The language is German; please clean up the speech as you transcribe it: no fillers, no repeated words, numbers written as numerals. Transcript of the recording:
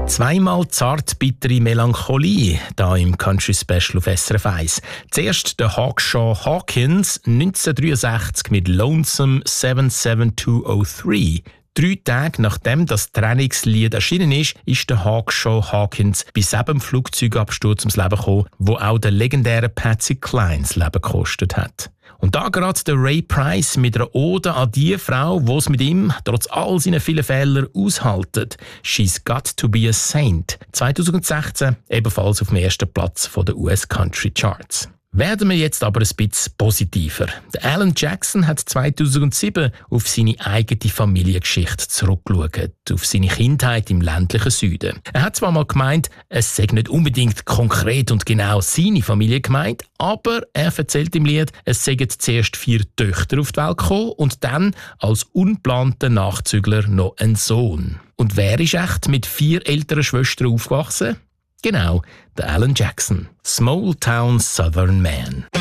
Zweimal zart-bittere Melancholie, da im Country Special auf SRF 1. Zuerst der Hawkshaw Hawkins, 1963 mit Lonesome 77203. 3 Tage nachdem das Trennungslied erschienen ist der Hawkshaw Hawkins bei 7 Flugzeugabsturz ums Leben gekommen, wo auch der legendäre Patsy Cline das Leben gekostet hat. Und da gerade der Ray Price mit einer Ode an die Frau, die es mit ihm trotz all seinen vielen Fehlern aushaltet. «She's Got to be a Saint». 2016 ebenfalls auf dem ersten Platz der US Country Charts. Werden wir jetzt aber ein bisschen positiver. Der Alan Jackson hat 2007 auf seine eigene Familiengeschichte zurückgeschaut, auf seine Kindheit im ländlichen Süden. Er hat zwar mal gemeint, es sei nicht unbedingt konkret und genau seine Familie gemeint, aber er erzählt im Lied, es seien zuerst 4 Töchter auf die Welt gekommen und dann als unplanter Nachzügler noch ein Sohn. Und wer ist echt mit 4 älteren Schwestern aufgewachsen? Genau, der Alan Jackson. Small Town Southern Man.